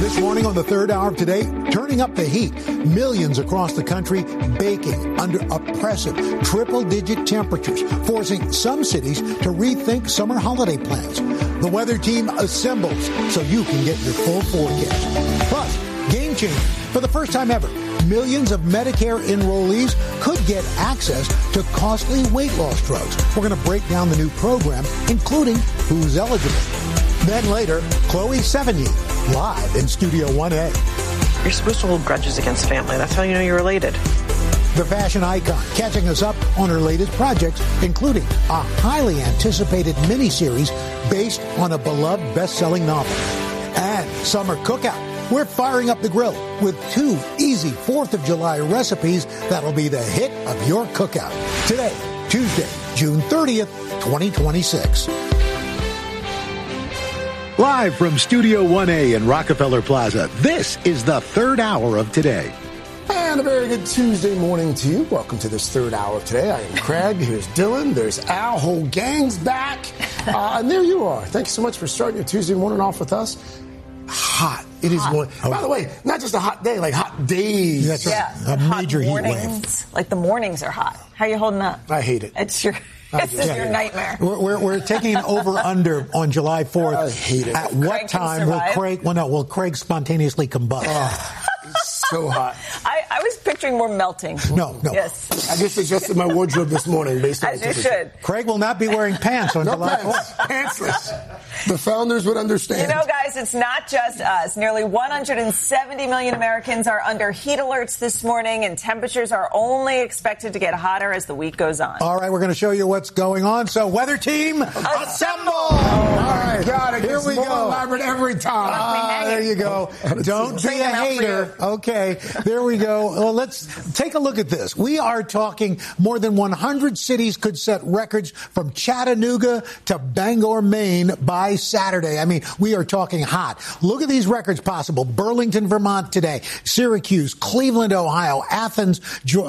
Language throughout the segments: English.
This morning on the third hour of Today, turning up the heat. Millions across the country baking under oppressive triple-digit temperatures, forcing some cities to rethink summer holiday plans. The weather team assembles so you can get your full forecast. Plus, game changer. For the first time ever, millions of Medicare enrollees could get access to costly weight loss drugs. We're going to break down the new program, including who's eligible. Then later, Chloe Sevigny, live in Studio 1A. You're supposed to hold grudges against family. That's how you know you're related. The fashion icon catching us up on her latest projects, including a highly anticipated miniseries based on a beloved best-selling novel. And summer cookout. We're firing up the grill with 2 easy 4th of July recipes that'll be the hit of your cookout. Today, Tuesday, June 30th, 2026. Live from Studio 1A in Rockefeller Plaza, this is the third hour of Today. And a very good Tuesday morning to you. Welcome to this third hour of Today. I am Craig. Here's Dylan. There's Al. Whole gang's back. And there you are. Thank you so much for starting your Tuesday morning off with us. Hot. It is going. By the way, not just a hot day, like hot days. That's right. Yeah, A major heat mornings. wave. Like the mornings are hot. How are you holding up? I hate it. It's your. This is your nightmare. We're taking an over-under on July 4th. I hate it. At what Craig can time will survive? Craig? Well, no. Will Craig spontaneously combust? It's so hot. I was picturing more melting. No. Yes. I just adjusted my wardrobe this morning based on As you temperature. should. Craig will not be wearing pants on No July pants. 4th. Pantsless. The founders would understand. You know, guys, it's not just us. Nearly 170 million Americans are under heat alerts this morning, and temperatures are only expected to get hotter as the week goes on. All right, we're going to show you what's going on. So, weather team, assemble! All right, got it. Here we More go. elaborate every time. There you go. Don't be a hater. Okay, there we go. Well, let's take a look at this. We are talking more than 100 cities could set records from Chattanooga to Bangor, Maine by Saturday. I mean, we are talking hot. Look at these records possible. Burlington, Vermont today, Syracuse, Cleveland, Ohio, Athens,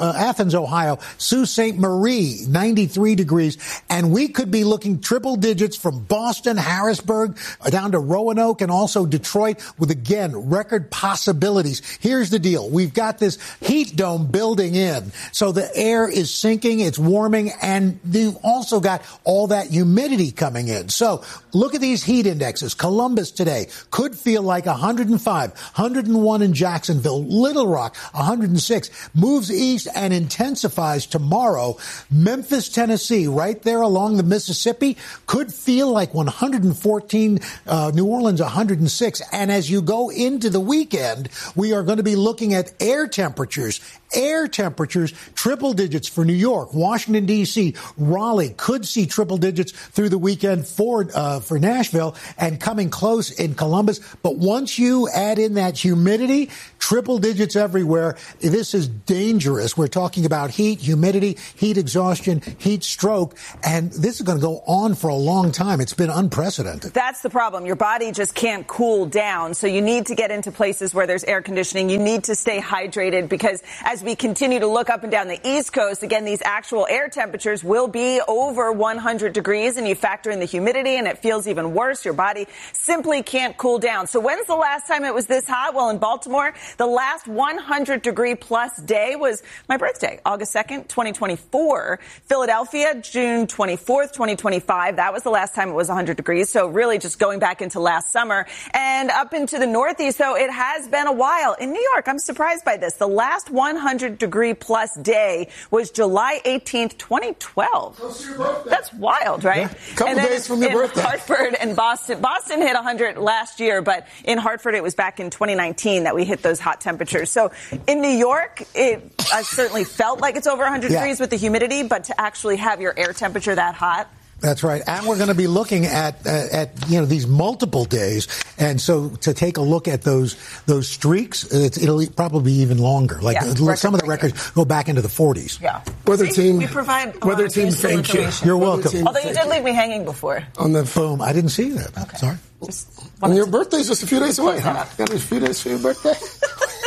Ohio, Sault Ste. Marie, 93 degrees. And we could be looking triple digits from Boston, Harrisburg, down to Roanoke, and also Detroit with, again, record possibilities. Here's the deal. We've got this heat dome building in. So the air is sinking, it's warming, and you've also got all that humidity coming in. So look at these heat indexes. Columbus today could feel like 105, 101 in Jacksonville, Little Rock, 106, moves east and intensifies tomorrow. Memphis, Tennessee, right there along the Mississippi, could feel like 114, New Orleans, 106. And as you go into the weekend, we are going to be looking at air temperatures, triple digits for New York, Washington, D.C., Raleigh could see triple digits through the weekend for Nashville and coming close in Columbus. But once you add in that humidity, triple digits everywhere. This is dangerous. We're talking about heat, humidity, heat exhaustion, heat stroke, and this is going to go on for a long time. It's been unprecedented. That's the problem. Your body just can't cool down. So you need to get into places where there's air conditioning. You need to stay hydrated because as we continue to look up and down the East Coast, again, these actual air temperatures will be over 100 degrees, and you factor in the humidity and it feels even worse. Your body simply can't cool down. So when's the last time it was this hot? Well, in Baltimore, the last 100 degree plus day was my birthday, August 2nd, 2024. Philadelphia, June 24th, 2025. That was the last time it was 100 degrees. So really just going back into last summer and up into the Northeast. So it has been a while. In New York, I'm surprised by this. The last 100 degree plus day was July 18th, 2012. Close to your birthday. That's wild, right? Yeah. Couple days from your birthday. Hartford and Boston. Boston hit 100 last year, but in Hartford it was back in 2019 that we hit those hot temperatures. So in New York, I certainly felt like it's over 100 degrees with the humidity, but to actually have your air temperature that hot. That's right. And we're going to be looking at these multiple days. And so to take a look at those streaks, it'll probably be even longer. Like some of the records go back into the 40s. Yeah. Weather team. We provide weather team, thank you. You're welcome. Although you did leave me hanging before. On the Boom. I didn't see that. Okay. Sorry. And your birthday's just a few days away, huh? Got a few days for your birthday?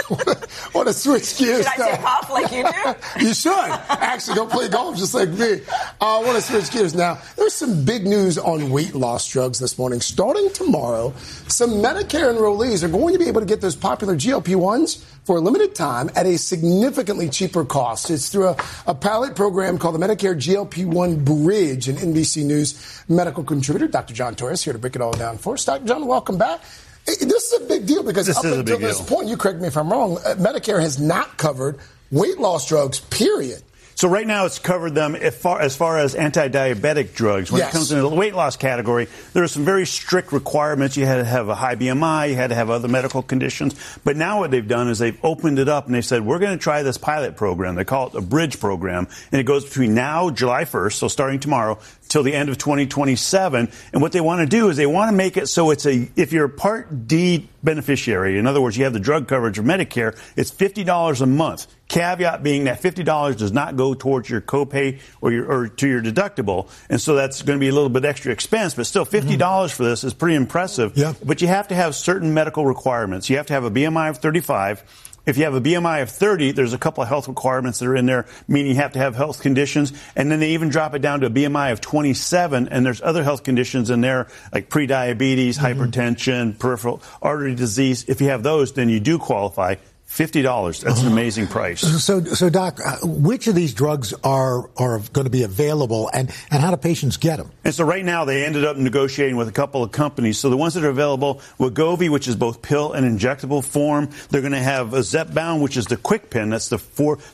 Want to switch gears? Should I take off like you do? You should. Actually, go play golf just like me. I want to switch gears now. There's some big news on weight loss drugs this morning. Starting tomorrow, some Medicare enrollees are going to be able to get those popular GLP-1s for a limited time at a significantly cheaper cost. It's through a pilot program called the Medicare GLP-1 Bridge. And NBC News medical contributor Dr. John Torres here to break it all down for us. Dr. John, welcome back. This is a big deal because up until this point, you correct me if I'm wrong, Medicare has not covered weight loss drugs, period. So right now it's covered them as far as anti-diabetic drugs. When it comes into the weight loss category, there are some very strict requirements. You had to have a high BMI. You had to have other medical conditions. But now what they've done is they've opened it up and they said, we're going to try this pilot program. They call it a bridge program. And it goes between now, July 1st, so starting tomorrow, till the end of 2027. And what they want to do is they want to make it so if you're a Part D beneficiary, in other words, you have the drug coverage of Medicare, it's $50 a month. Caveat being that $50 does not go towards your copay or to your deductible. And so that's going to be a little bit extra expense, but still $50 for this is pretty impressive. Yeah. But you have to have certain medical requirements. You have to have a BMI of 35. If you have a BMI of 30, there's a couple of health requirements that are in there, meaning you have to have health conditions. And then they even drop it down to a BMI of 27. And there's other health conditions in there, like prediabetes, hypertension, peripheral artery disease. If you have those, then you do qualify. $50. That's an amazing price. So Doc, which of these drugs are going to be available, and how do patients get them? And so right now they ended up negotiating with a couple of companies. So the ones that are available, Wegovy, which is both pill and injectable form. They're going to have a Zepbound, which is the quick pen. That's the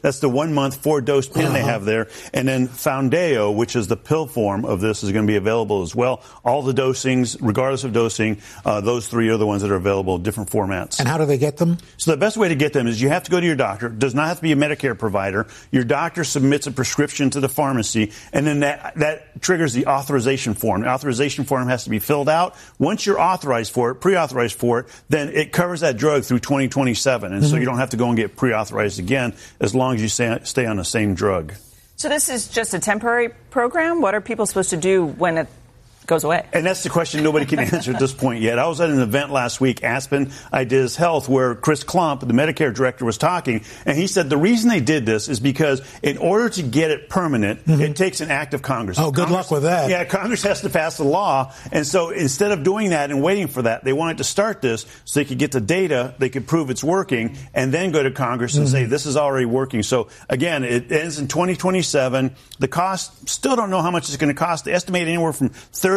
1 month 4-dose pen they have there. And then Foundayo, which is the pill form of this, is going to be available as well. All the dosings, regardless of dosing, those three are the ones that are available in different formats. And how do they get them? So the best way to get them is you have to go to your doctor. It does not have to be a Medicare provider. Your doctor submits a prescription to the pharmacy, and then that triggers the authorization form. The authorization form has to be filled out. Once you're authorized for it, pre-authorized for it, then it covers that drug through 2027. And so you don't have to go and get pre-authorized again as long as you stay on the same drug. So this is just a temporary program? What are people supposed to do when it goes away? And that's the question nobody can answer at this point yet. I was at an event last week, Aspen Ideas Health, where Chris Klump, the Medicare director, was talking, and he said the reason they did this is because in order to get it permanent, it takes an act of Congress. Oh, good luck with that. Yeah, Congress has to pass the law, and so instead of doing that and waiting for that, they wanted to start this so they could get the data, they could prove it's working, and then go to Congress and say this is already working. So again, it ends in 2027. The cost, still don't know how much it's going to cost. They estimate anywhere from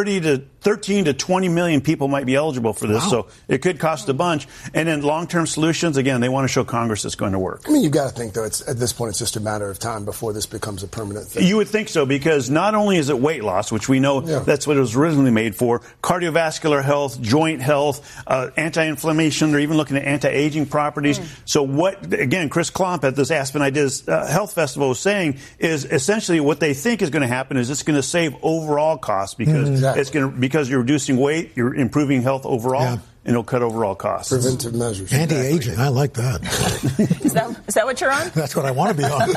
13 to 20 million people might be eligible for this, so it could cost a bunch. And then long-term solutions, again, they want to show Congress it's going to work. I mean, you've got to think, though, at this point, it's just a matter of time before this becomes a permanent thing. You would think so, because not only is it weight loss, which we know that's what it was originally made for, cardiovascular health, joint health, anti-inflammation, they're even looking at anti-aging properties. So what, again, Chris Klump at this Aspen Ideas Health Festival was saying is essentially what they think is going to happen is it's going to save overall costs because you're reducing weight, you're improving health overall, and it'll cut overall costs. Preventive measures. Anti-aging, I like that. Is that what you're on? That's what I want to be on.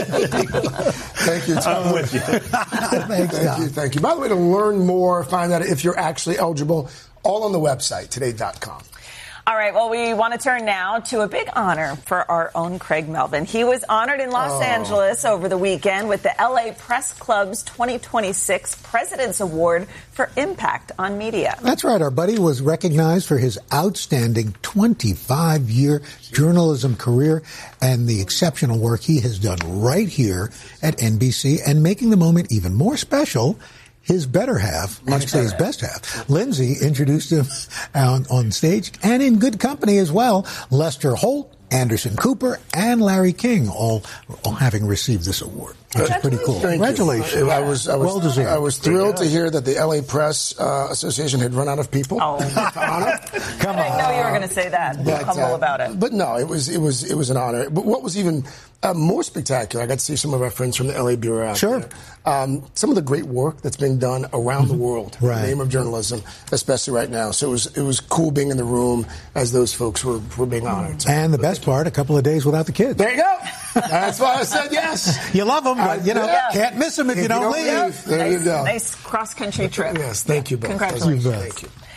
Thank you, Tom. I'm with you. Thank you. By the way, to learn more, find out if you're actually eligible, all on the website, today.com. All right, well, we want to turn now to a big honor for our own Craig Melvin. He was honored in Los Angeles over the weekend with the LA Press Club's 2026 President's Award for Impact on Media. That's right. Our buddy was recognized for his outstanding 25-year journalism career and the exceptional work he has done right here at NBC, and making the moment even more special, his better half, actually his best half, Lindsay, introduced him on stage and in good company as well. Lester Holt, Anderson Cooper, and Larry King all having received this award, which is pretty cool. Congratulations. Well deserved. I was thrilled to hear that the LA Press Association had run out of people. Oh, come on! I know you were going to say that. Be humble about it. But no, it was an honor. But what was even more spectacular, I got to see some of our friends from the LA Bureau out there. Some of the great work that's being done around the world in the name of journalism, especially right now. So it was cool being in the room as those folks were being honored. So, and the best part, a couple of days without the kids. There you go. That's why I said yes. You love them, but can't miss them if you don't leave. There you go. Nice cross-country trip. Yes, thank you both. Congratulations. Thank you.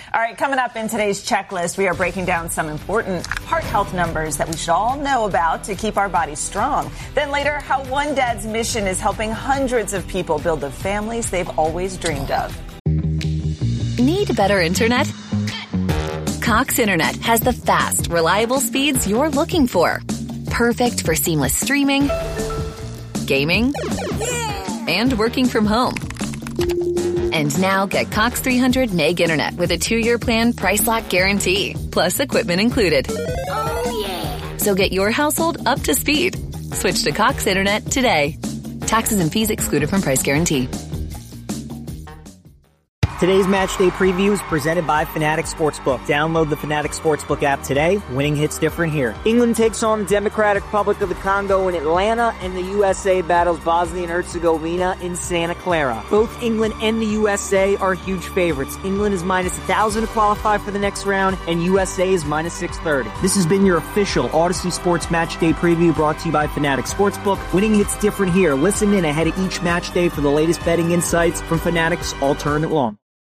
All right, coming up in today's checklist, we are breaking down some important heart health numbers that we should all know about to keep our bodies strong. Then later, how One Dad's mission is helping hundreds of people build the families they've always dreamed of. Need better internet? Cox Internet has the fast, reliable speeds you're looking for. Perfect for seamless streaming, gaming, and working from home. And now get Cox 300 meg internet with a 2-year plan price lock guarantee, plus equipment included. Oh, yeah. So get your household up to speed. Switch to Cox Internet today. Taxes and fees excluded from price guarantee. Today's Matchday Preview is presented by Fanatics Sportsbook. Download the Fanatics Sportsbook app today. Winning hits different here. England takes on the Democratic Republic of the Congo in Atlanta, and the USA battles Bosnia and Herzegovina in Santa Clara. Both England and the USA are huge favorites. England is minus 1,000 to qualify for the next round, and USA is minus 630. This has been your official Odyssey Sports Matchday Preview brought to you by Fanatics Sportsbook. Winning hits different here. Listen in ahead of each match day for the latest betting insights from Fanatics all tournament long.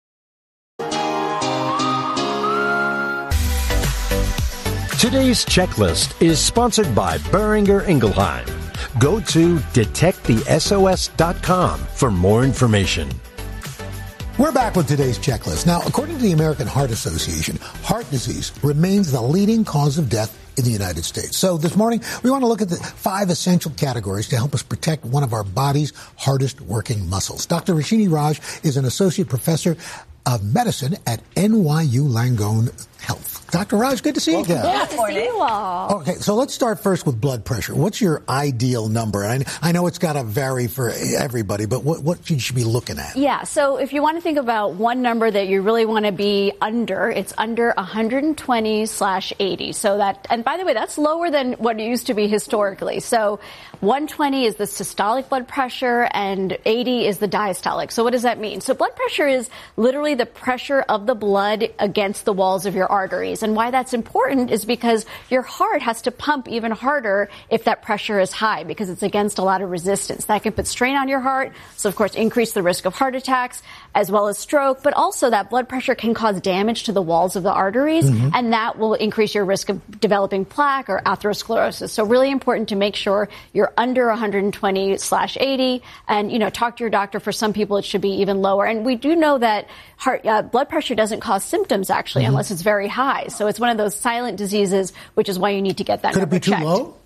Today's checklist is sponsored by Boehringer Ingelheim. Go to detectthesos.com for more information. We're back with today's checklist. Now, according to the American Heart Association, heart disease remains the leading cause of death in the United States. So this morning, we want to look at the 5 essential categories to help us protect one of our body's hardest working muscles. Dr. Rashini Raj is an associate professor of medicine at NYU Langone Health. Dr. Raj, good to see you again. Good to see you all. Okay, so let's start first with blood pressure. What's your ideal number? I know it's got to vary for everybody, but what you should be looking at? Yeah, so if you want to think about one number that you really want to be under, it's under 120/80. So that, and by the way, that's lower than what it used to be historically. So 120 is the systolic blood pressure and 80 is the diastolic. So what does that mean? So blood pressure is literally the pressure of the blood against the walls of your arteries. And why that's important is because your heart has to pump even harder if that pressure is high, because it's against a lot of resistance. That can put strain on your heart. So, of course, increase the risk of heart attacks as well as stroke. But also that blood pressure can cause damage to the walls of the arteries, and that will increase your risk of developing plaque or atherosclerosis. So really important to make sure you're under 120/80 and, talk to your doctor. For some people, it should be even lower. And we do know that blood pressure doesn't cause symptoms, actually, unless it's very high. So it's one of those silent diseases, which is why you need to get that number checked. Could it be too low?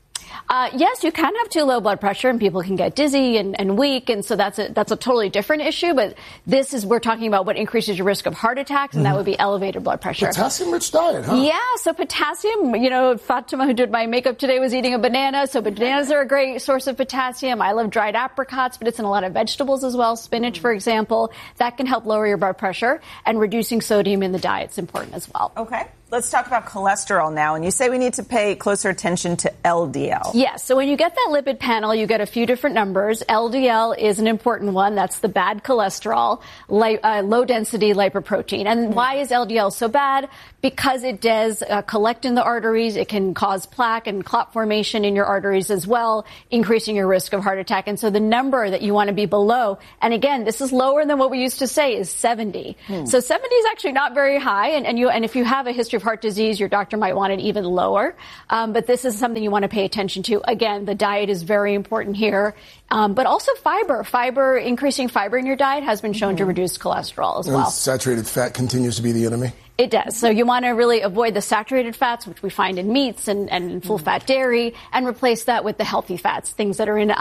Yes, you can have too low blood pressure and people can get dizzy and weak. And so that's a totally different issue. But we're talking about what increases your risk of heart attacks, and that would be elevated blood pressure. Potassium-rich diet, huh? Yeah, so potassium, Fatima, who did my makeup today, was eating a banana. So bananas are a great source of potassium. I love dried apricots, but it's in a lot of vegetables as well. Spinach, for example, that can help lower your blood pressure, and reducing sodium in the diet is important as well. Okay. Let's talk about cholesterol now. And you say we need to pay closer attention to LDL. Yes. So when you get that lipid panel, you get a few different numbers. LDL is an important one. That's the bad cholesterol, low-density lipoprotein. And why is LDL so bad? Because it does collect in the arteries. It can cause plaque and clot formation in your arteries as well, increasing your risk of heart attack. And so the number that you want to be below, and again, this is lower than what we used to say, is 70. So 70 is actually not very high. And if you have a history of heart disease, your doctor might want it even lower. But this is something you want to pay attention to. Again, the diet is very important here. But also fiber, increasing fiber in your diet has been shown to reduce cholesterol as well. Saturated fat continues to be the enemy. It does. So you want to really avoid the saturated fats, which we find in meats and full-fat dairy, and replace that with the healthy fats, things that are in